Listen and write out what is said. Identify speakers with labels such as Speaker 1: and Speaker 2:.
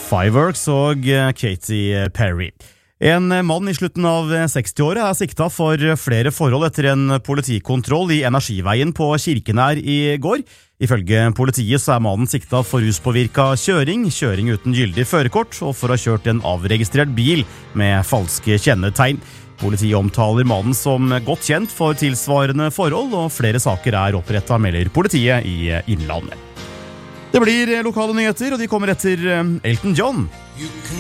Speaker 1: Fireworks og Katy Perry. En mann i slutten av 60-året er sikta for flere forhold etter en politikontroll i Energiveien på Kirkenær i går. Ifølge politiet så er mannen sikta for ruspåvirka kjøring, kjøring uten gyldig førerkort og for å ha kjørt en avregistrert bil med falske kjennetegn. Politiet omtaler mannen som godt kjent for tilsvarende forhold, og flere saker er opprettet, melder politiet i Innlandet. Det blir lokale nyheter, og de kommer etter Elton John.